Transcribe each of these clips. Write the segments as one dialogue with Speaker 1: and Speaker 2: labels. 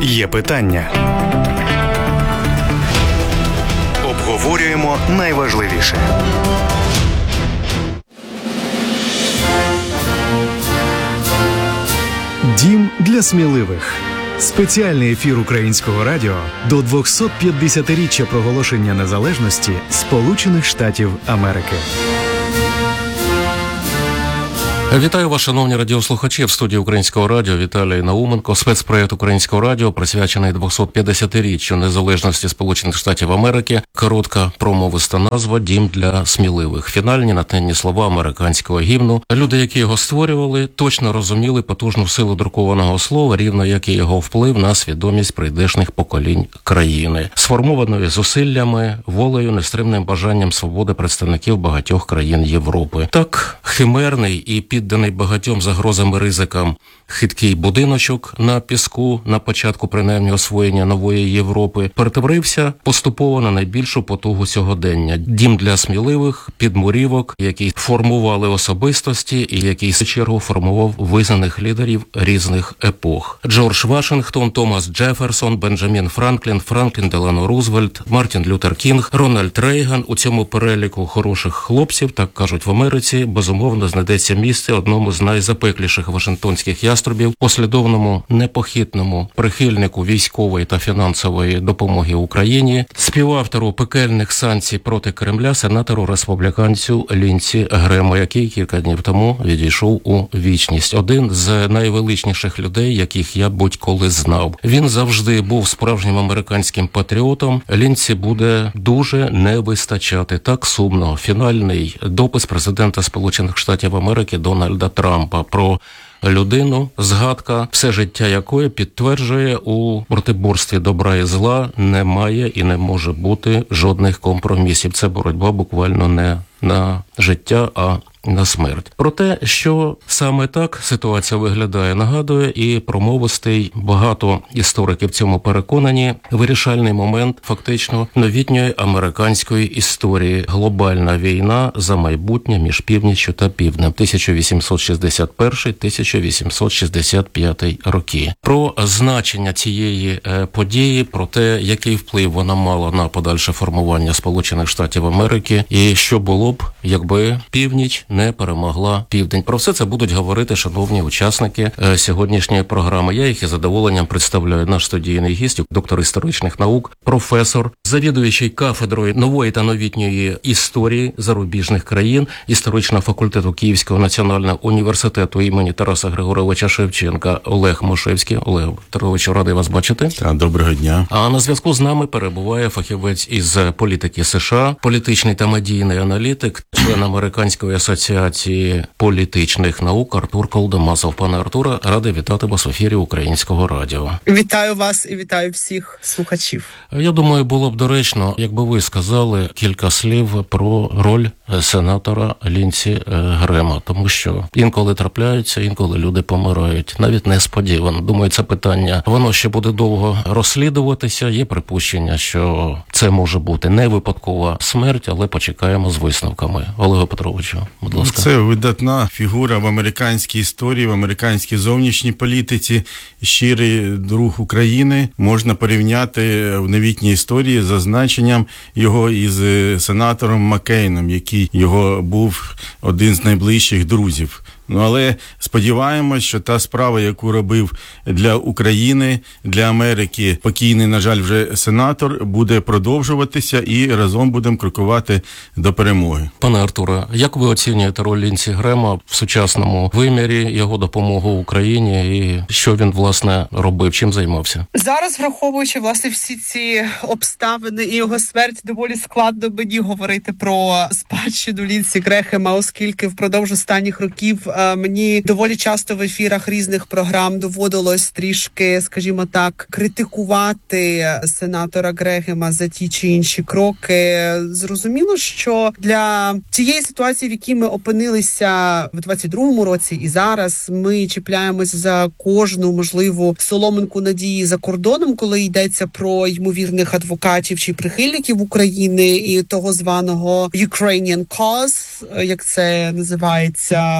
Speaker 1: Є питання. Обговорюємо найважливіше. Дім для сміливих. Спеціальний ефір Українського радіо до 250-річчя проголошення незалежності Сполучених Штатів Америки.
Speaker 2: Вітаю вас, шановні радіослухачі. В студії Українського радіо Віталій Науменко. Спецпроєкт Українського радіо, присвячений 250-річчю незалежності Сполучених Штатів Америки. Коротка промовиста назва «Дім для сміливих». Фінальні натхненні слова американського гімну. Люди, які його створювали, точно розуміли потужну силу друкованого слова, рівно як і його вплив на свідомість прийдешних поколінь країни. Сформованої зусиллями, волею, нестримним бажанням свободи представників багатьох країн Європи. Так, химерний і підданий багатьом загрозам і ризикам хиткий будиночок на піску на початку принаймні освоєння нової Європи перетворився поступово на найбільшу потугу сьогодення. Дім для сміливих, підмурівок, який формували особистості і який, в чергу, формував визнаних лідерів різних епох. Джордж Вашингтон, Томас Джефферсон, Бенджамін Франклін, Франклін Делано Рузвельт, Мартін Лютер Кінг, Рональд Рейган. У цьому переліку хороших хлопців, так кажуть в Америці, безумовно знайдеться місце одному з найзапекліших вашингтонських яструбів, послідовному, непохитному прихильнику військової та фінансової допомоги Україні, співавтору пекельних санкцій проти Кремля, сенатору-республіканцю Лінсі Грему, який кілька днів тому відійшов у вічність. Один з найвеличніших людей, яких я будь-коли знав. Він завжди був справжнім американським патріотом. Лінсі буде дуже не вистачати. Так сумно. Фінальний допис президента Сполучених Штатів Америки Дональда Трампа про людину, згадка, все життя якої підтверджує, у протиборстві добра і зла немає і не може бути жодних компромісів. Це боротьба буквально не на життя, а на смерть. Про те, що саме так ситуація виглядає, нагадує і промовистий, багато істориків в цьому переконані, вирішальний момент фактично новітньої американської історії. Глобальна війна за майбутнє між північчю та півднем. 1861-1865 роки. Про значення цієї події, про те, який вплив вона мала на подальше формування Сполучених Штатів Америки і що було б, якби північ не перемогла південь. Про все це будуть говорити шановні учасники сьогоднішньої програми. Я їх із задоволенням представляю. Наш студійний гість, доктор історичних наук, професор, завідуючий кафедрою нової та новітньої історії зарубіжних країн історичного факультету Київського національного університету імені Тараса Григоровича Шевченка Олег Мошевський. Олег Петрович, радий вас бачити.
Speaker 3: Доброго дня.
Speaker 2: А на зв'язку з нами перебуває фахівець із політики США, політичний та медійний аналітик, член Американської асоціації політичних наук Артур Колдомасов. Пане Артуре, радий вітати вас в ефірі Українського радіо.
Speaker 4: Вітаю вас і вітаю всіх слухачів.
Speaker 2: Я думаю, було б доречно, якби ви сказали кілька слів про роль сенатора Лінсі Грема, тому що інколи трапляються, інколи люди помирають, навіть несподівано. Думаю, це питання, воно ще буде довго розслідуватися. Є припущення, що це може бути не випадкова смерть, але почекаємо з висновками. Олегу Петровичу, будь ласка.
Speaker 3: Це видатна фігура в американській історії, в американській зовнішній політиці, щирий друг України. Можна порівняти в новітній історії з зазначенням його із сенатором Маккейном, який його був один з найближчих друзів. Але сподіваємось, що та справа, яку робив для України, для Америки покійний, на жаль, вже сенатор, буде продовжуватися і разом будемо крокувати до перемоги.
Speaker 2: Пане Артуре, як ви оцінюєте роль Лінсі Грема в сучасному вимірі, його допомогу Україні і що він, власне, робив, чим займався?
Speaker 4: Зараз, враховуючи, власне, всі ці обставини і його смерть, доволі складно мені говорити про спадщину Лінсі Грехема, оскільки впродовж останніх років мені доволі часто в ефірах різних програм доводилось трішки, скажімо так, критикувати сенатора Грехема за ті чи інші кроки. Зрозуміло, що для цієї ситуації, в якій ми опинилися в 22-му році і зараз, ми чіпляємось за кожну можливу соломинку надії за кордоном, коли йдеться про ймовірних адвокатів чи прихильників України і того званого Ukrainian cause, як це називається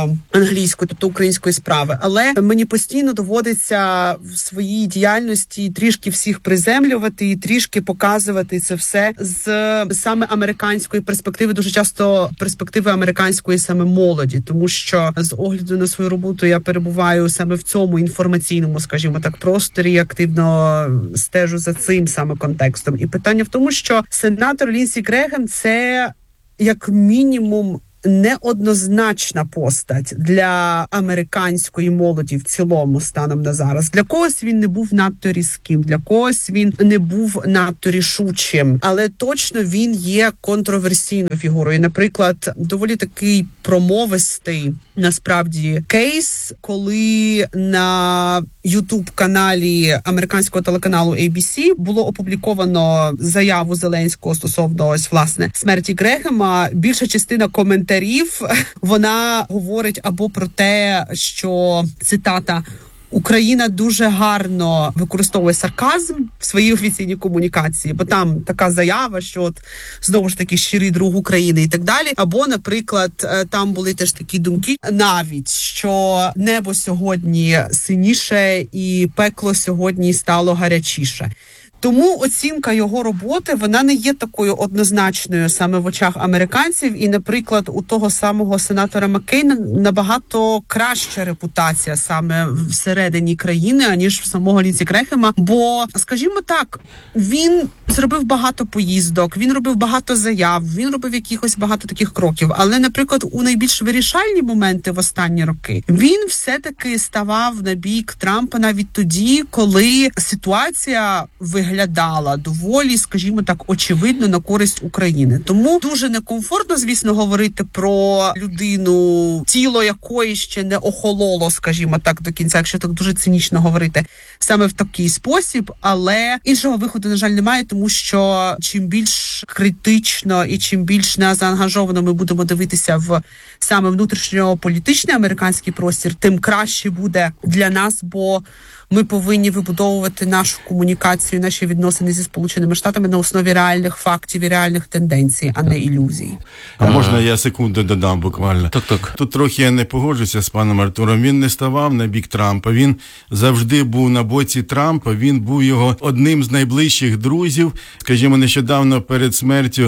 Speaker 4: англійської, тобто української справи. Але мені постійно доводиться в своїй діяльності трішки всіх приземлювати і трішки показувати це все з саме американської перспективи, дуже часто перспективи американської саме молоді, тому що з огляду на свою роботу я перебуваю саме в цьому інформаційному, скажімо так, просторі, активно стежу за цим саме контекстом. І питання в тому, що сенатор Лінсі Грехем – це як мінімум неоднозначна постать для американської молоді в цілому станом на зараз. Для когось він не був надто різким, для когось він не був надто рішучим, але точно він є контроверсійною фігурою. Наприклад, доволі такий промовистий насправді кейс, коли на YouTube-каналі американського телеканалу ABC було опубліковано заяву Зеленського стосовно ось власне смерті Грехема. Більша частина коментарів вона говорить або про те, що цитата Україна дуже гарно використовує сарказм в своїй офіційній комунікації, бо там така заява, що от знову ж таки щирий друг України і так далі. Або, наприклад, там були теж такі думки, навіть що небо сьогодні синіше і пекло сьогодні стало гарячіше. Тому оцінка його роботи, вона не є такою однозначною саме в очах американців. І, наприклад, у того самого сенатора Маккейна набагато краща репутація саме всередині країни, аніж в самого Лінсі Грехема. Бо, скажімо так, він зробив багато поїздок, він робив багато заяв, він робив якихось багато таких кроків. Але, наприклад, у найбільш вирішальні моменти в останні роки він все-таки ставав на бік Трампа навіть тоді, коли ситуація виглядала доволі, скажімо так, очевидно на користь України. Тому дуже некомфортно, звісно, говорити про людину, тіло якої ще не охололо, скажімо так, до кінця, якщо так дуже цинічно говорити, саме в такий спосіб, але іншого виходу, на жаль, немає, тому що чим більш критично і чим більш незаангажовано ми будемо дивитися в саме внутрішньополітичний американський простір, тим краще буде для нас, бо ми повинні вибудовувати нашу комунікацію, наші відносини зі Сполученими Штатами на основі реальних фактів і реальних тенденцій, а не ілюзій.
Speaker 3: А можна я секунду додам буквально?
Speaker 2: Так.
Speaker 3: Тут трохи я не погоджуся з паном Артуром. Він не ставав на бік Трампа, він завжди був на боці Трампа, він був його одним з найближчих друзів. Скажімо, нещодавно перед смертю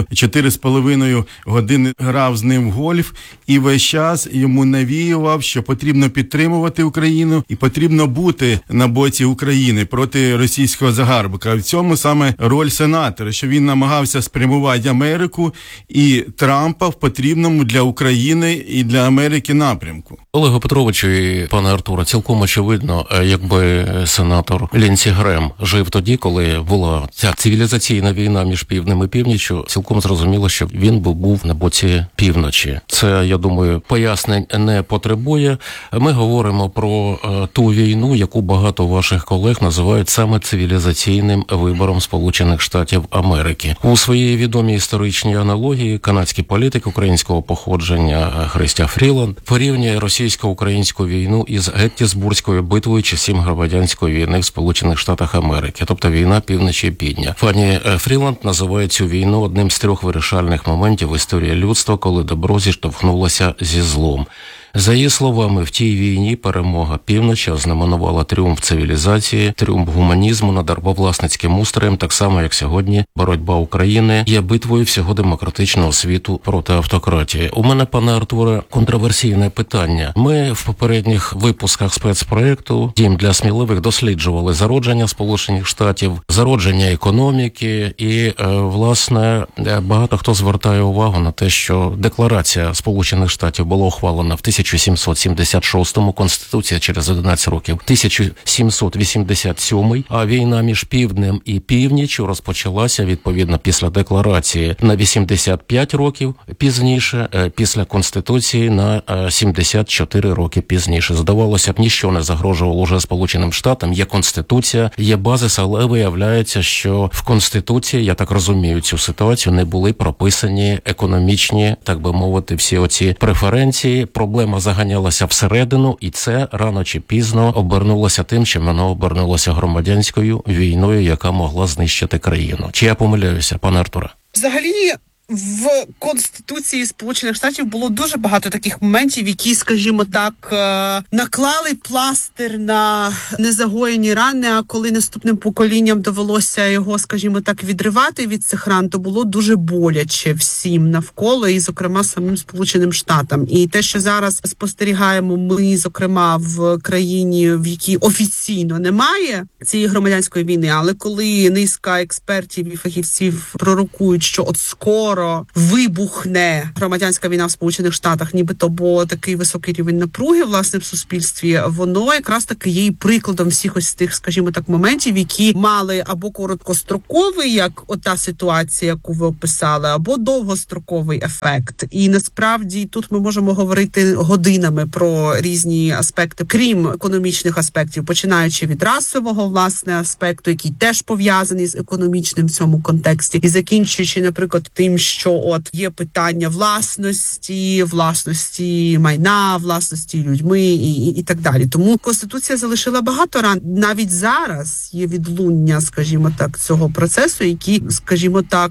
Speaker 3: 4,5 години грав з ним в гольф і весь час йому навіював, що потрібно підтримувати Україну і потрібно бути на боці України проти російського загарбника. В цьому саме роль сенатора, що він намагався спрямувати Америку і Трампа в потрібному для України і для Америки напрямку.
Speaker 2: Олега Петровичу і пане Артуре, цілком очевидно, якби сенатор Лінсі Грехем жив тоді, коли була ця цивілізаційна війна між півднем і північчю, цілком зрозуміло, що він би був на боці півночі. Це, я думаю, пояснень не потребує. Ми говоримо про ту війну, яку багато ваших колег називають саме цивілізаційним вибором Сполучених Штатів Америки. У своїй відомій історичній аналогії канадський політик українського походження Христя Фріланд порівнює російсько-українську війну із Геттісбурзькою битвою часів громадянської війни в Сполучених Штатах Америки, тобто війна півночі і півдня. Пані Фріланд називає цю війну одним з 3 вирішальних моментів в історії людства, коли добро зіштовхнулося зі злом. За її словами, в тій війні перемога півночі ознаменувала тріумф цивілізації, тріумф гуманізму над рабовласницьким устроєм, так само, як сьогодні боротьба України є битвою всього демократичного світу проти автократії. У мене, пане Артуре, контроверсійне питання. Ми в попередніх випусках спецпроєкту «Дім для сміливих» досліджували зародження Сполучених Штатів, зародження економіки і, власне, багато хто звертає увагу на те, що Декларація Сполучених Штатів була ухвалена в 1776-му, Конституція через 11 років 1787, а війна між півднем і північчю розпочалася, відповідно, після декларації на 85 років пізніше, після Конституції на 74 роки пізніше. Здавалося б, ніщо не загрожувало уже Сполученим Штатам, є Конституція, є базис, але виявляється, що в Конституції, я так розумію цю ситуацію, не були прописані економічні, так би мовити, всі оці преференції. Проблема заганялася всередину, і це рано чи пізно обернулося тим, що воно обернулося громадянською війною, яка могла знищити країну. Чи я помиляюся, пане Артуре?
Speaker 4: Взагалі, в Конституції Сполучених Штатів було дуже багато таких моментів, які, скажімо так, наклали пластир на незагоєні рани, а коли наступним поколінням довелося його, скажімо так, відривати від цих ран, то було дуже боляче всім навколо, і, зокрема, самим Сполученим Штатам. І те, що зараз спостерігаємо ми, зокрема, в країні, в якій офіційно немає цієї громадянської війни, але коли низка експертів і фахівців пророкують, що от скоро вибухне громадянська війна в Сполучених Штатах, нібито, бо такий високий рівень напруги, власне, в суспільстві, воно якраз таки є і прикладом всіх ось тих, скажімо так, моментів, які мали або короткостроковий, як ота ситуація, яку ви описали, або довгостроковий ефект. І насправді тут ми можемо говорити годинами про різні аспекти, крім економічних аспектів, починаючи від расового, власне, аспекту, який теж пов'язаний з економічним в цьому контексті, і закінчуючи, наприклад, тим, що от є питання власності майна, власності людьми і так далі. Тому Конституція залишила багато ран. Навіть зараз є відлуння, скажімо так, цього процесу, які, скажімо так,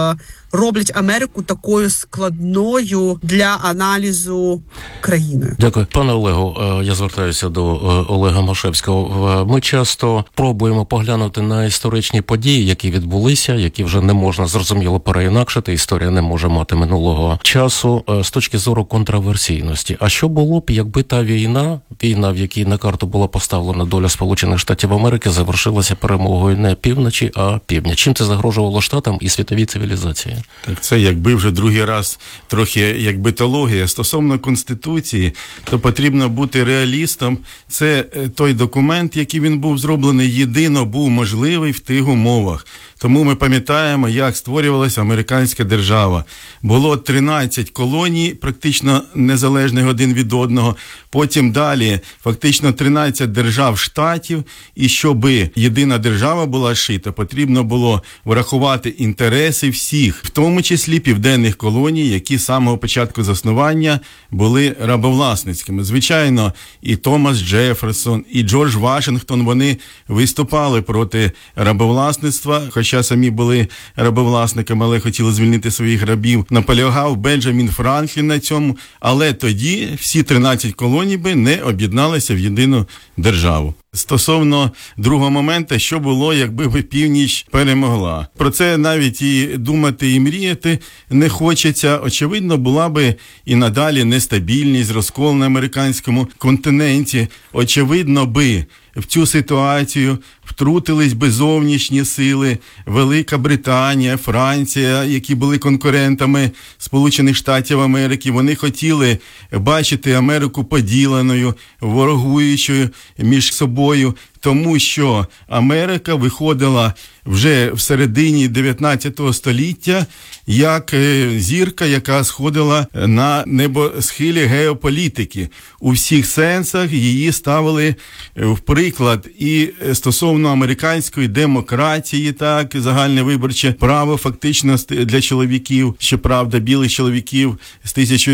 Speaker 4: роблять Америку такою складною для аналізу країною.
Speaker 2: Дякую. Пане Олегу, я звертаюся до Олега Машевського. Ми часто пробуємо поглянути на історичні події, які відбулися, які вже не можна зрозуміло переінакшити. Історія не може мати минулого часу з точки зору контраверсійності. А що було б, якби та війна, в якій на карту була поставлена доля Сполучених Штатів Америки, завершилася перемогою не півночі, а півдня? Чим це загрожувало Штатам і світовій цивілізації?
Speaker 3: Так це якби вже другий раз трохи як битологія. Стосовно Конституції, то потрібно бути реалістом. Це той документ, який він був зроблений, єдино був можливий в тих умовах. Тому ми пам'ятаємо, як створювалася американська держава. Було 13 колоній, практично незалежних один від одного. Потім далі фактично 13 держав-штатів. І щоби єдина держава була шита, потрібно було врахувати інтереси всіх, в тому числі південних колоній, які з самого початку заснування були рабовласницькими. Звичайно, і Томас Джефферсон, і Джордж Вашингтон, вони виступали проти рабовласництва, хоча самі були рабовласниками, але хотіли звільнити своїх рабів. Наполягав Бенджамін Франклін на цьому, але тоді всі 13 колоній би не об'єдналися в єдину державу. Стосовно другого моменту, що було, якби північ перемогла. Про це навіть і думати, і мріяти не хочеться. Очевидно, була би і надалі нестабільність, розкол на американському континенті. Очевидно би в цю ситуацію втрутились би зовнішні сили, Велика Британія, Франція, які були конкурентами Сполучених Штатів Америки. Вони хотіли бачити Америку поділеною, ворогуючою між собою, тому що Америка виходила вже в середині 19 століття як зірка, яка сходила на небосхилі геополітики. У всіх сенсах її ставили в приклад і стосовно американської демократії, так, загальне виборче право фактично для чоловіків, щоправда, білих чоловіків з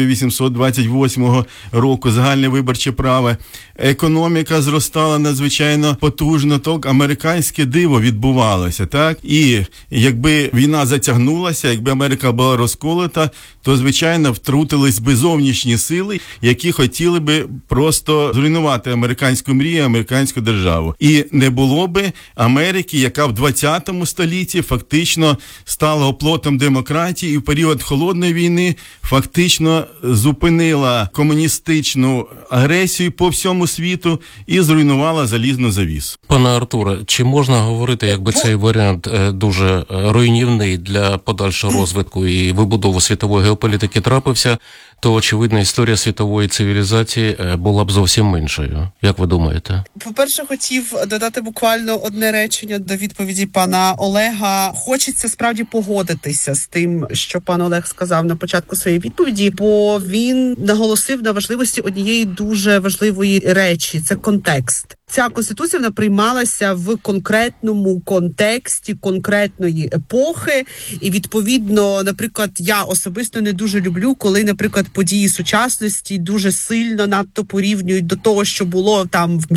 Speaker 3: 1828 року, загальне виборче право. Економіка зростала надзвичайно потужно, так, американське диво відбувалося, так, і якби війна затягнулася, якби Америка була розколота, то, звичайно, втрутились би зовнішні сили, які хотіли би просто зруйнувати американську мрію, американську державу. І не було би Америки, яка в 20 столітті фактично стала оплотом демократії і в період Холодної війни фактично зупинила комуністичну агресію по всьому світу і зруйнувала залізну завісу.
Speaker 2: Пане Артуре, чи можна говорити, якби цей варіант дуже руйнівний для подальшого розвитку і вибудови світової геополітики трапився, то, очевидно, історія світової цивілізації була б зовсім іншою. Як ви думаєте?
Speaker 4: По-перше, хотів додати буквально одне речення до відповіді пана Олега. Хочеться справді погодитися з тим, що пан Олег сказав на початку своєї відповіді, бо він наголосив на важливості однієї дуже важливої речі – це контекст. Ця конституція, вона приймалася в конкретному контексті конкретної епохи. І, відповідно, наприклад, я особисто не дуже люблю, коли, наприклад, події сучасності дуже сильно надто порівнюють до того, що було там в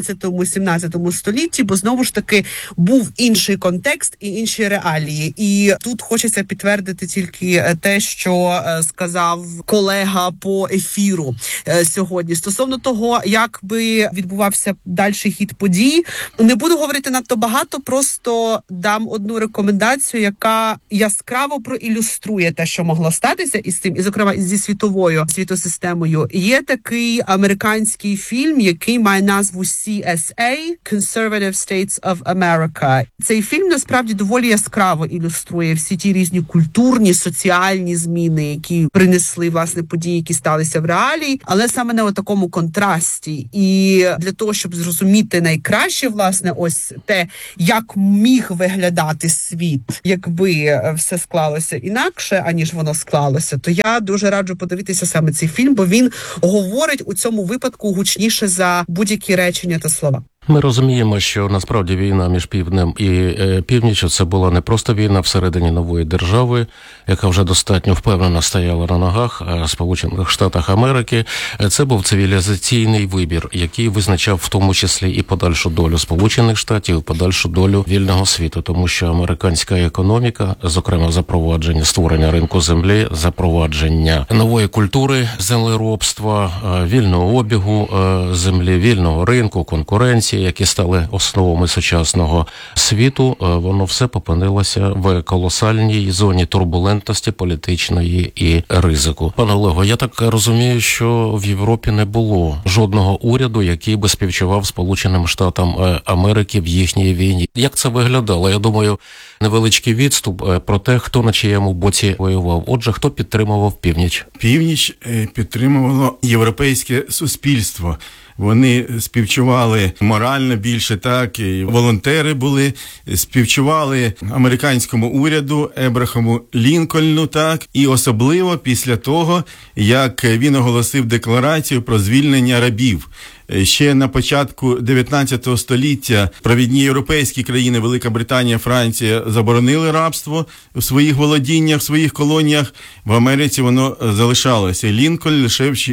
Speaker 4: 18-17 столітті, бо знову ж таки був інший контекст і інші реалії. І тут хочеться підтвердити тільки те, що сказав колега по ефіру сьогодні. Стосовно того, як би відбувався дальший хід подій, не буду говорити надто багато, просто дам одну рекомендацію, яка яскраво проілюструє те, що могло статися із цим, і, зокрема, зі світовою світосистемою. Є такий американський фільм, який має назву CSA – Conservative States of America. Цей фільм, насправді, доволі яскраво ілюструє всі ті різні культурні, соціальні зміни, які принесли, власне, події, які сталися в реалії, але саме на такому контрасті. І для того, щоб зрозуміти найкраще, власне, ось те, як міг виглядати світ, якби все склалося інакше, аніж воно склалося, то я дуже раджу подивитися саме цей фільм, бо він говорить у цьому випадку гучніше за будь-які речення та слова.
Speaker 2: Ми розуміємо, що насправді війна між півднем і північчю – це була не просто війна всередині нової держави, яка вже достатньо впевнено стояла на ногах Сполучених Штатах Америки. Це був цивілізаційний вибір, який визначав в тому числі і подальшу долю Сполучених Штатів, і подальшу долю вільного світу, тому що американська економіка, зокрема запровадження створення ринку землі, запровадження нової культури землеробства, вільного обігу землі, вільного ринку, конкуренції, які стали основами сучасного світу, воно все опинилося в колосальній зоні турбулентності політичної і ризику. Пане Олего, я так розумію, що в Європі не було жодного уряду, який би співчував Сполученим Штатам Америки в їхній війні. Як це виглядало? Я думаю, невеличкий відступ про те, хто на чиєму боці воював. Отже, хто підтримував північ?
Speaker 3: Північ підтримувало європейське суспільство. Вони співчували морально більше, так, і волонтери були, співчували американському уряду, Ебрахаму Лінкольну, так, і особливо після того, як він оголосив декларацію про звільнення рабів. Ще на початку 19 століття провідні європейські країни, Велика Британія, Франція, заборонили рабство в своїх володіннях, в своїх колоніях. В Америці воно залишалося. Лінкольн лише в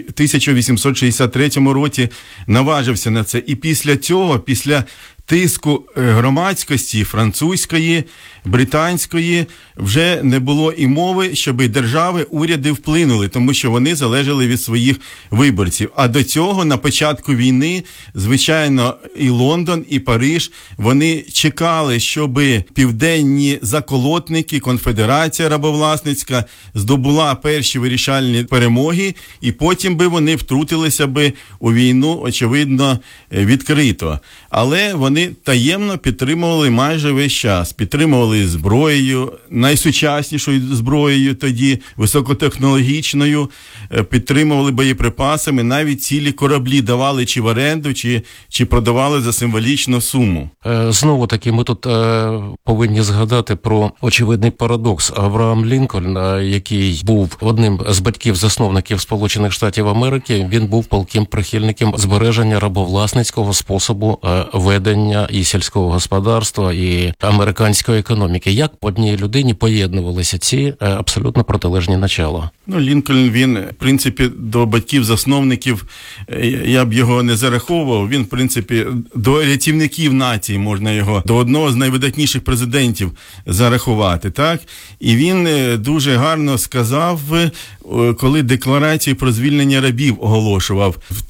Speaker 3: 1863 році наважився на це. І після цього, після тиску громадськості французької, британської, вже не було і мови, щоб держави, уряди вплинули, тому що вони залежали від своїх виборців. А до цього, на початку війни, звичайно, і Лондон, і Париж, вони чекали, щоб південні заколотники, конфедерація рабовласницька здобула перші вирішальні перемоги, і потім би вони втрутилися би у війну, очевидно, відкрито. Але вони таємно підтримували майже весь час. Підтримували зброєю, найсучаснішою зброєю тоді, високотехнологічною, підтримували боєприпасами, навіть цілі кораблі давали чи в оренду, чи продавали за символічну суму.
Speaker 2: Знову таки, ми тут повинні згадати про очевидний парадокс. Авраам Лінкольн, який був одним з батьків-засновників Сполучених Штатів Америки, він був палким прихильником збереження рабовласницького способу ведення і сільського господарства, і американської економіки. Як по одній людині поєднувалися ці абсолютно протилежні начала?
Speaker 3: Лінкольн, він, в принципі, до батьків-засновників, я б його не зараховував, він, в принципі, до рятівників нації можна його, до одного з найвидатніших президентів зарахувати, так? І він дуже гарно сказав, коли декларацію про звільнення рабів оголошував в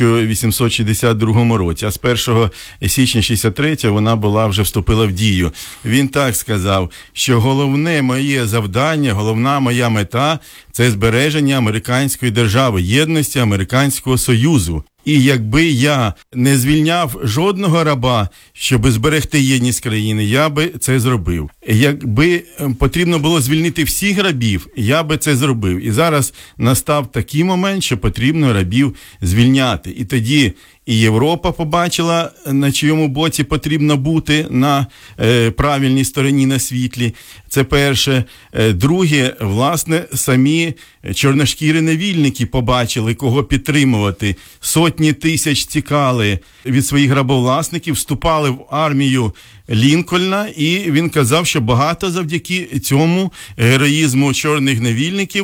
Speaker 3: 1862 році, а з 1 січня 63-го вона була вже вступила в дію. Він так сказав, що головне моє завдання, головна моя мета – це збереження американської держави, єдності Американського Союзу. І якби я не звільняв жодного раба, щоб зберегти єдність країни, я би це зробив. Якби потрібно було звільнити всіх рабів, я би це зробив. І зараз настав такий момент, що потрібно рабів звільняти. І тоді і Європа побачила, на чийому боці потрібно бути, на правильній стороні, на світлі. Це перше. Друге, власне, самі чорношкірі невільники побачили, кого підтримувати. Сотні тисяч тікали від своїх рабовласників, вступали в армію Лінкольна, і він казав, що багато завдяки цьому героїзму чорних невільників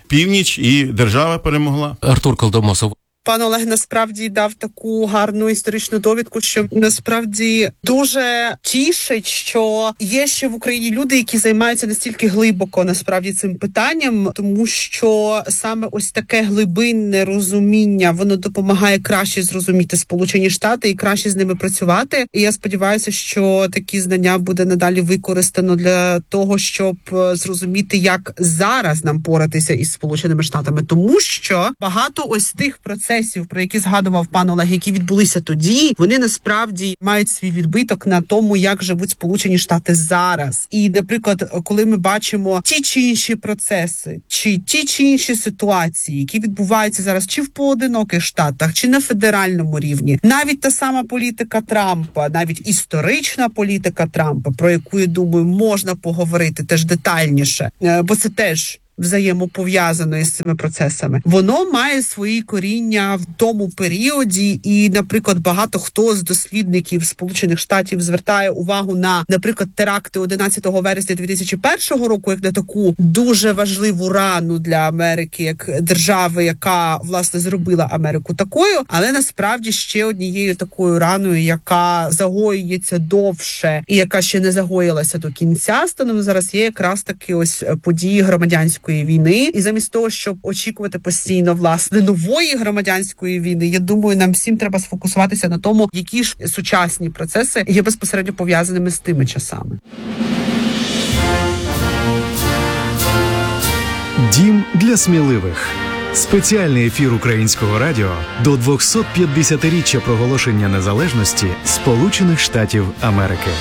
Speaker 3: північ, і держава перемогла.
Speaker 2: Артур Колдомосов.
Speaker 4: Пан Олег насправді дав таку гарну історичну довідку, що насправді дуже тішить, що є ще в Україні люди, які займаються настільки глибоко насправді цим питанням, тому що саме ось таке глибинне розуміння, воно допомагає краще зрозуміти Сполучені Штати і краще з ними працювати. І я сподіваюся, що такі знання буде надалі використано для того, щоб зрозуміти, як зараз нам поратися із Сполученими Штатами, тому що багато ось тих процесів, про які згадував пан Олег, які відбулися тоді, вони насправді мають свій відбиток на тому, як живуть Сполучені Штати зараз. І, наприклад, коли ми бачимо ті чи інші процеси, чи ті чи інші ситуації, які відбуваються зараз чи в поодиноких штатах, чи на федеральному рівні, навіть та сама політика Трампа, навіть історична політика Трампа, про яку, я думаю, можна поговорити теж детальніше, бо це теж взаємопов'язано із цими процесами. Воно має свої коріння в тому періоді, і, наприклад, багато хто з дослідників Сполучених Штатів звертає увагу на, наприклад, теракти 11 вересня 2001 року, як на таку дуже важливу рану для Америки, як держави, яка, власне, зробила Америку такою, але насправді ще однією такою раною, яка загоюється довше і яка ще не загоїлася до кінця, станом зараз є якраз таки ось події громадянської війни. І замість того, щоб очікувати постійно, власне, нової громадянської війни, я думаю, нам всім треба сфокусуватися на тому, які ж сучасні процеси є безпосередньо пов'язаними з тими часами.
Speaker 1: Дім для сміливих. Спеціальний ефір Українського радіо до 250-річчя проголошення незалежності Сполучених Штатів Америки.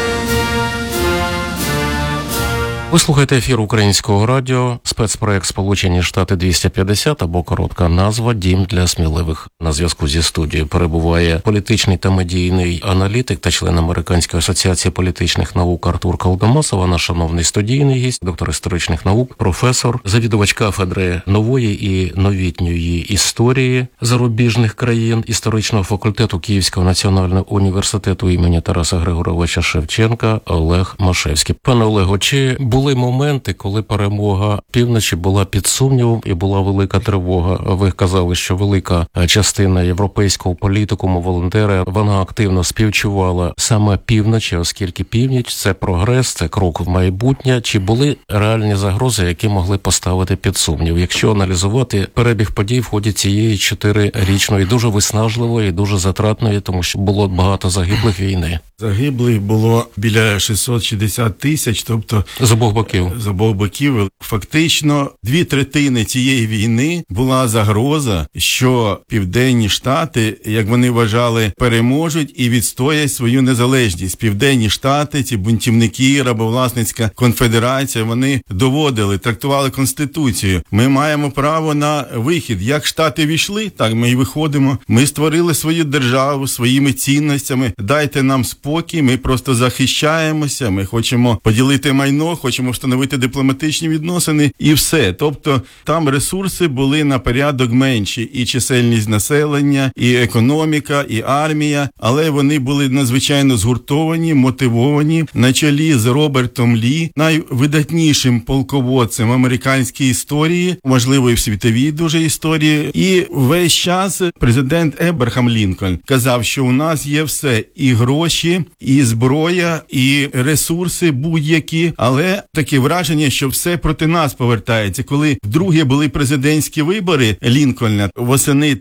Speaker 2: Ви слухаєте ефір Українського радіо, спецпроект «Сполучені Штати 250» або коротка назва «Дім для сміливих». На зв'язку зі студією перебуває політичний та медійний аналітик та член Американської асоціації політичних наук Артур Колдомосов, а наш шановний студійний гість, доктор історичних наук, професор, завідувач кафедри нової і новітньої історії зарубіжних країн історичного факультету Київського національного університету імені Тараса Григоровича Шевченка Олег Машевський. Пане Олего, чи були моменти, коли перемога півночі була під сумнівом і була велика тривога? Ви казали, що велика частина європейського політикуму, волонтери, вона активно співчувала саме півночі, оскільки північ – це прогрес, це крок в майбутнє. Чи були реальні загрози, які могли поставити під сумнів? Якщо аналізувати перебіг подій в ході цієї 4-річної, дуже виснажливої, дуже затратної, тому що було багато загиблих війни.
Speaker 3: Загиблих було біля 660 тисяч, тобто
Speaker 2: з обох боків.
Speaker 3: З обох боків. Фактично, 2/3 цієї війни була загроза, що Південні Штати, як вони вважали, переможуть і відстоять свою незалежність. Південні Штати, ці бунтівники, рабовласницька конфедерація, вони доводили, трактували Конституцію. Ми маємо право на вихід. Як Штати війшли, так ми і виходимо. Ми створили свою державу своїми цінностями. Дайте нам спокій, ми просто захищаємося, ми хочемо поділити майно, хочемо встановити дипломатичні відносини і все. Тобто там ресурси були на порядок менші. І чисельність населення, і економіка, і армія. Але вони були надзвичайно згуртовані, мотивовані. На чолі з Робертом Лі, найвидатнішим полководцем американської історії, можливо, і в світовій дуже історії. І весь час президент Ебрахам Лінкольн казав, що у нас є все. І гроші, і зброя, і ресурси будь-які. Але таке враження, що все проти нас повертається. Коли вдруге були президентські вибори Лінкольна восени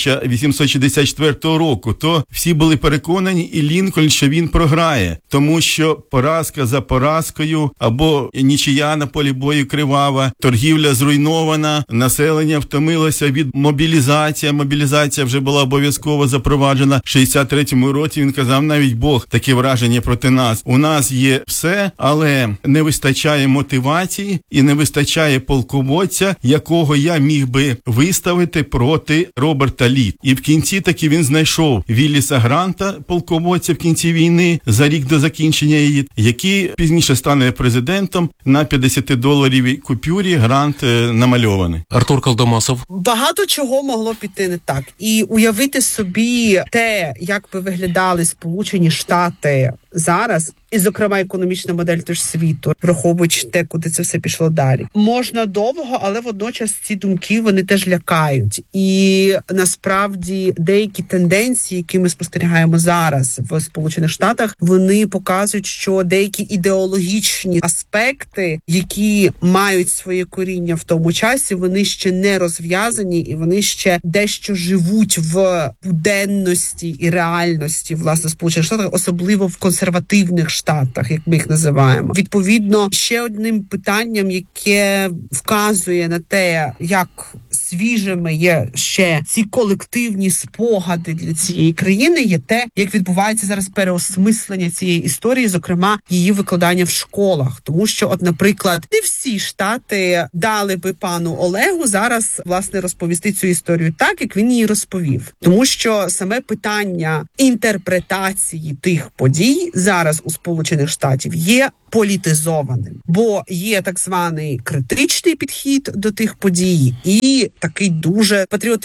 Speaker 3: 1864 року, то всі були переконані, і Лінкольн, що він програє. Тому що поразка за поразкою, або нічия на полі бою кривава, торгівля зруйнована, населення втомилося від мобілізації. Мобілізація вже була обов'язково запроваджена. В 63-му році він казав, навіть Бог, таке враження проти нас. У нас є все, але не вистачає мотивації і не вистачає полководця, якого я міг би виставити проти Роберта Лі. І в кінці таки він знайшов Вілліса Гранта, полководця в кінці війни, за рік до закінчення її, який пізніше стане президентом. На $50 купюрі Грант намальований.
Speaker 2: Артур Колдомосов.
Speaker 4: Багато чого могло піти не так. І уявити собі те, як би виглядали Сполучені Штати зараз, і, зокрема, економічна модель теж світу, враховуючи те, куди це все пішло далі. Можна довго, але водночас ці думки, вони теж лякають. І насправді деякі тенденції, які ми спостерігаємо зараз в Сполучених Штатах, вони показують, що деякі ідеологічні аспекти, які мають своє коріння в тому часі, вони ще не розв'язані, і вони ще дещо живуть в буденності і реальності, власне, Сполучених Штатах, особливо в консервативних штатах, як ми їх називаємо. Відповідно, ще одним питанням, яке вказує на те, як свіжими є ще ці колективні спогади для цієї країни, є те, як відбувається зараз переосмислення цієї історії, зокрема, її викладання в школах. Тому що, от, наприклад, не всі штати дали би пану Олегу зараз, власне, розповісти цю історію так, як він її розповів. Тому що саме питання інтерпретації тих подій зараз у Сполучених Штатів є політизованим, бо є так званий критичний підхід до тих подій і такий дуже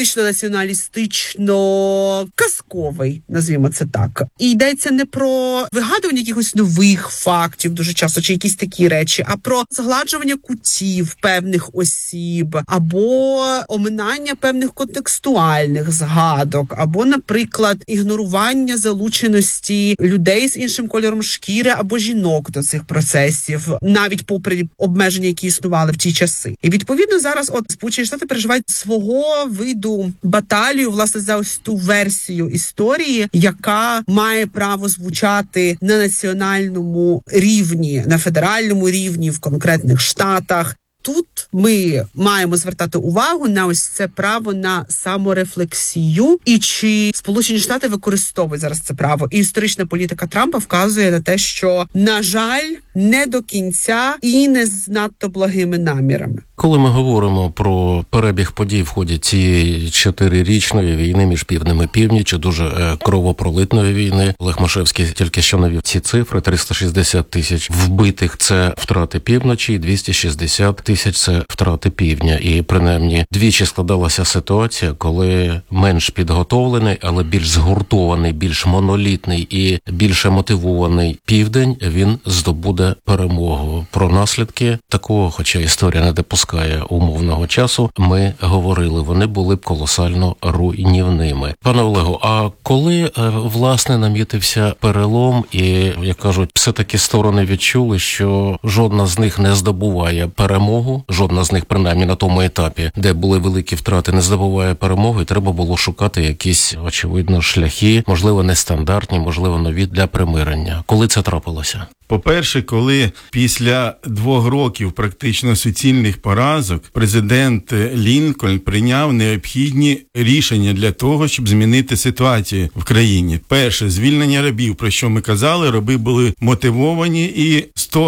Speaker 4: патріотично-націоналістично-казковий, назвімо це так. І йдеться не про вигадування якихось нових фактів дуже часто, чи якісь такі речі, а про згладжування кутів певних осіб, або оминання певних контекстуальних згадок, або, наприклад, ігнорування залученості людей з іншим кольором шкіри або жінок до цих процесів, навіть попри обмеження, які існували в ті часи. І, відповідно, зараз Сполучені Штати переживають свого виду баталію, власне, за ось ту версію історії, яка має право звучати на національному рівні, на федеральному рівні, в конкретних штатах. Тут ми маємо звертати увагу на ось це право на саморефлексію, і чи Сполучені Штати використовують зараз це право. І історична політика Трампа вказує на те, що, на жаль, не до кінця і не з надто благими намірами.
Speaker 2: Коли ми говоримо про перебіг подій в ході цієї 4-річної війни між півднем і північчю, дуже кровопролитної війни, Олег Машевський тільки що навів ці цифри: 360 тисяч вбитих – це втрати півночі, і 260 тисяч – це втрати півдня. І принаймні двічі складалася ситуація, коли менш підготовлений, але більш згуртований, більш монолітний і більше мотивований південь, він здобуде перемогу. Про наслідки такого, хоча історія не допускає умовного часу, ми говорили, вони були б колосально руйнівними. Пане Олегу, а коли, власне, намітився перелом і, як кажуть, все-таки сторони відчули, що жодна з них не здобуває перемогу, жодна з них, принаймні на тому етапі, де були великі втрати, не здобуває перемоги, і треба було шукати якісь, очевидно, шляхи, можливо, нестандартні, можливо, нові для примирення. Коли це трапилося?
Speaker 3: По-перше, коли після 2 років практично суцільних поразок президент Лінкольн прийняв необхідні рішення для того, щоб змінити ситуацію в країні. Перше, звільнення рабів, про що ми казали, раби були мотивовані, і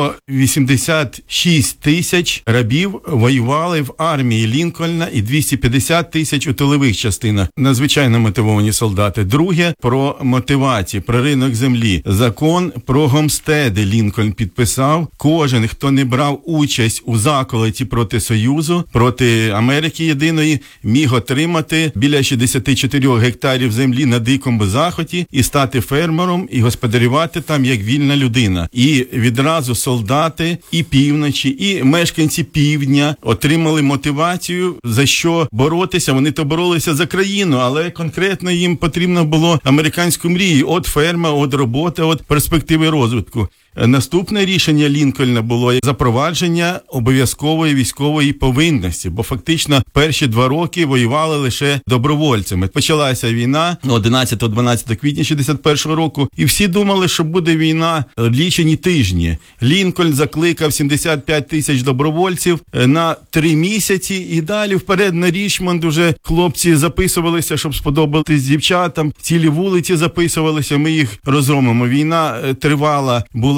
Speaker 3: 186 тисяч рабів воювали в армії Лінкольна і 250 тисяч у тилових частинах. Надзвичайно мотивовані солдати. Друге, про мотивацію, про ринок землі. Закон про гомстеди Лінкольн підписав. Кожен, хто не брав участь у заколоті проти Союзу, проти Америки єдиної, міг отримати біля 64 гектарів землі на дикому заході і стати фермером, і господарювати там як вільна людина. І відразу солдати і півночі, і мешканці півдня отримали мотивацію, за що боротися. Вони то боролися за країну, але конкретно їм потрібно було американську мрію. От ферма, от робота, от перспективи розвитку. Наступне рішення Лінкольна було запровадження обов'язкової військової повинності, бо фактично перші 2 роки воювали лише добровольцями. Почалася війна 11-12 квітня 61 року, і всі думали, що буде війна лічені тижні. Лінкольн закликав 75 тисяч добровольців на 3 місяці, і далі вперед на Річмонд уже хлопці записувалися, щоб сподобатись дівчатам. Цілі вулиці записувалися, ми їх розгромимо. Війна тривала, була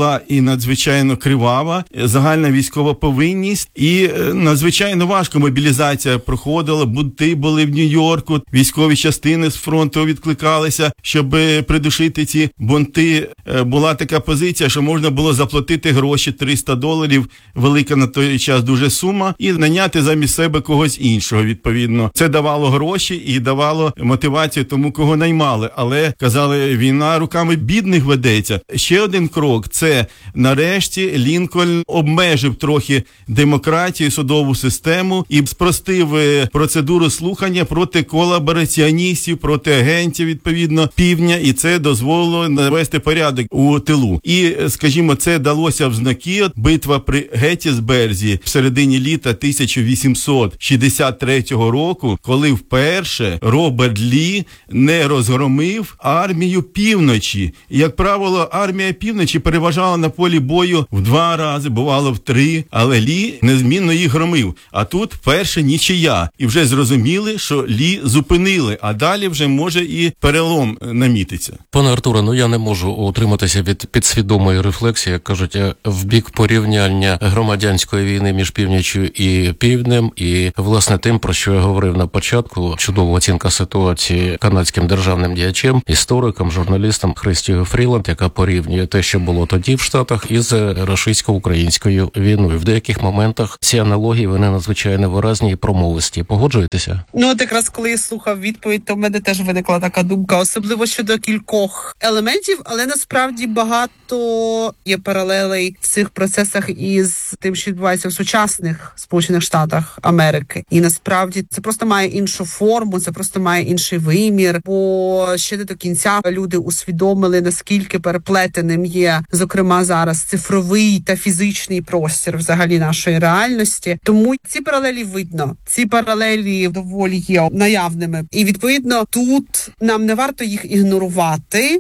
Speaker 3: була і надзвичайно кривава, загальна військова повинність, і надзвичайно важко мобілізація проходила, бунти були в Нью-Йорку, військові частини з фронту відкликалися, щоб придушити ці бунти. Була така позиція, що можна було заплатити гроші $300, велика на той час дуже сума, і наняти замість себе когось іншого, відповідно. Це давало гроші і давало мотивацію тому, кого наймали. Але, казали, війна руками бідних ведеться. Ще один крок – це, нарешті, Лінкольн обмежив трохи демократію, судову систему і спростив процедуру слухання проти колабораціоністів, проти агентів, відповідно, півдня, і це дозволило навести порядок у тилу. І, скажімо, це далося в знаки. Битва при Геттісберзі в середині літа 1863 року, коли вперше Роберт Лі не розгромив армію півночі. І, як правило, армія півночі переважала на полі бою в 2 рази, бувало в 3, але Лі незмінно їх громив. А тут вперше нічия. І вже зрозуміли, що Лі зупинили, а далі вже може і перелом намітиться.
Speaker 2: Пане Артуре, я не можу утриматися від підсвідомої рефлексії, як кажуть, в бік порівняння громадянської війни між північчю і півднем, і, власне, тим, про що я говорив на початку, чудова оцінка ситуації канадським державним діячем, істориком, журналістом Христією Фріланд, яка порівнює те, що було тоді в Штатах, із російсько-українською війною. В деяких моментах ці аналогії, вони надзвичайно виразні і промовисті. Погоджуєтеся?
Speaker 4: От якраз коли я слухав відповідь, то в мене теж виникла така думка, особливо щодо кількох елементів, але насправді багато є паралелей в цих процесах із тим, що відбувається в сучасних Сполучених Штатах Америки. І насправді це просто має іншу форму, це просто має інший вимір, бо ще не до кінця люди усвідомили, наскільки переплетеним є, зокрема, зараз цифровий та фізичний простір взагалі нашої реальності. Тому ці паралелі видно, ці паралелі доволі є наявними. І, відповідно, тут нам не варто їх ігнорувати,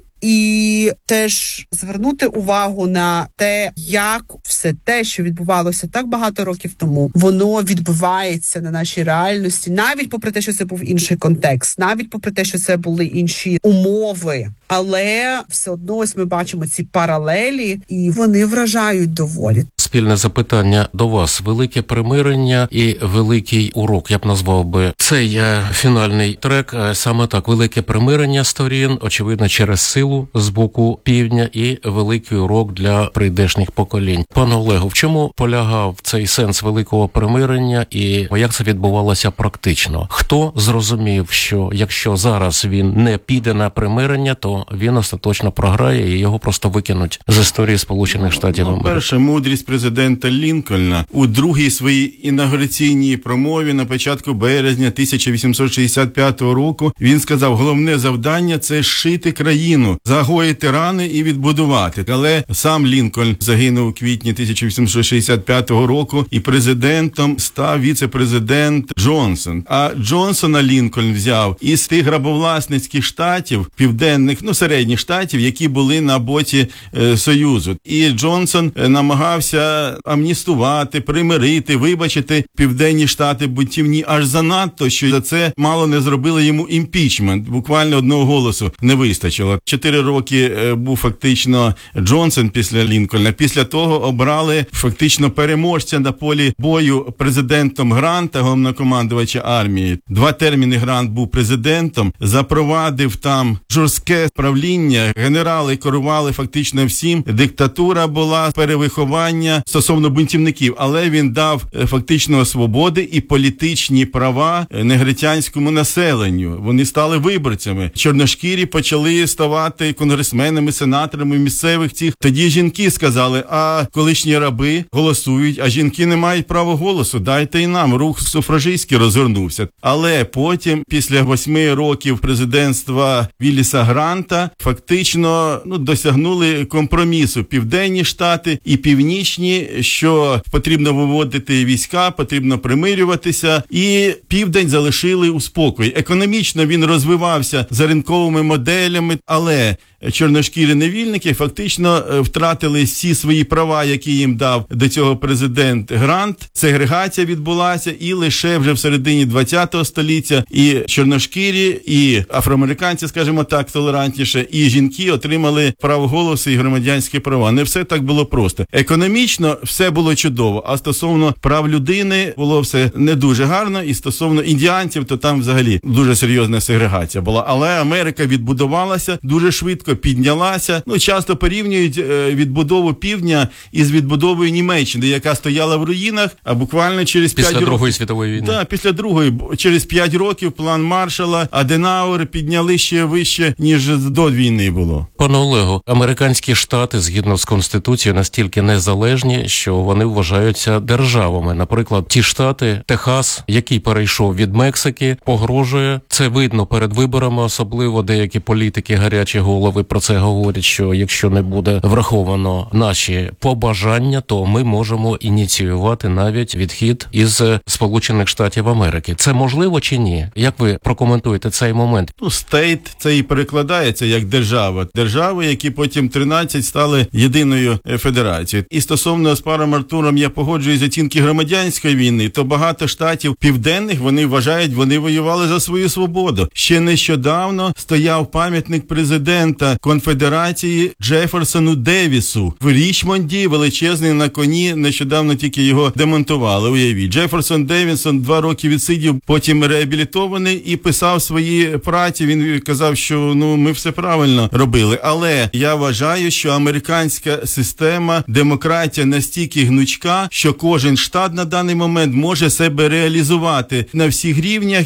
Speaker 4: і теж звернути увагу на те, як все те, що відбувалося так багато років тому, воно відбувається на нашій реальності, навіть попри те, що це був інший контекст, навіть попри те, що це були інші умови. Але все одно ось ми бачимо ці паралелі, і вони вражають доволі.
Speaker 2: Спільне запитання до вас. Велике примирення і великий урок. Я б назвав би цей фінальний трек саме так. Велике примирення сторін, очевидно, через силу з боку півдня, і великий урок для прийдешніх поколінь. Пане Олегу, в чому полягав цей сенс великого примирення і як це відбувалося практично? Хто зрозумів, що якщо зараз він не піде на примирення, то він остаточно програє і його просто викинуть з історії Сполучених Штатів Америки?
Speaker 3: Перша мудрість президента Лінкольна у другій своїй інаугураційній промові на початку березня 1865 року він сказав: головне завдання – це зшити країну, загоїти рани і відбудувати. Але сам Лінкольн загинув у квітні 1865 року, і президентом став віце-президент Джонсон. А Джонсона Лінкольн взяв із тих рабовласницьких штатів, південних, середніх штатів, які були на боці Союзу. І Джонсон намагався амністувати, примирити, вибачити південні штати бунтівні аж занадто, що за це мало не зробили йому імпічмент. Буквально одного голосу не вистачило. 4 роки був фактично Джонсон після Лінкольна. Після того обрали фактично переможця на полі бою президентом Гранта, головнокомандувача армії. 2 терміни Грант був президентом, запровадив там жорстке правління, генерали керували фактично всім, диктатура була, перевиховання стосовно бунтівників, але він дав фактично свободи і політичні права негритянському населенню. Вони стали виборцями. Чорношкірі почали ставати конгресменами, сенаторами місцевих цих. Тоді жінки сказали: а колишні раби голосують, а жінки не мають права голосу, дайте і нам. Рух суфражистський розгорнувся. Але потім, після 8 років президентства Вілліса Гранта, фактично досягнули компромісу. Південні штати і північні, що потрібно виводити війська, потрібно примирюватися, і південь залишили у спокої. Економічно він розвивався за ринковими моделями, але чорношкірі невільники фактично втратили всі свої права, які їм дав до цього президент Грант. Сегрегація відбулася, і лише вже в середині ХХ століття і чорношкірі, і афроамериканці, скажімо так, толерантніше, і жінки отримали право голосу і громадянські права. Не все так було просто. Економічно все було чудово, а стосовно прав людини було все не дуже гарно, і стосовно індіанців, то там взагалі дуже серйозна сегрегація була. Але Америка відбудувалася, дуже швидко піднялася. Часто порівнюють відбудову півдня із відбудовою Німеччини, яка стояла в руїнах, а буквально через 5 років...
Speaker 2: Після Другої світової війни.
Speaker 3: Так, після Другої. Через 5 років план Маршалла, Аденауер підняли ще вище, ніж до війни було.
Speaker 2: Пане Олегу, американські штати, згідно з Конституцією, настільки незалежні, що вони вважаються державами. Наприклад, ті штати, Техас, який перейшов від Мексики, погрожує. Це видно перед виборами, особливо деякі політики, гарячі голови про це говорять, що якщо не буде враховано наші побажання, то ми можемо ініціювати навіть відхід із Сполучених Штатів Америки. Це можливо чи ні? Як ви прокоментуєте цей момент?
Speaker 3: Стейт це і перекладається як держава. Держави, які потім 13 стали єдиною федерацією. І стосовно з паном Артуром я погоджуюсь з оцінки громадянської війни, то багато штатів південних, вони вважають, вони воювали за свою свободу. Ще нещодавно стояв пам'ятник президента Конфедерації Джеферсону Девісу в Річмонді, величезний на коні, нещодавно тільки його демонтували, уявіть. Джеферсон Девісон 2 роки відсидів, потім реабілітований і писав свої праці, він казав, що ми все правильно робили. Але я вважаю, що американська система, демократія настільки гнучка, що кожен штат на даний момент може себе реалізувати на всіх рівнях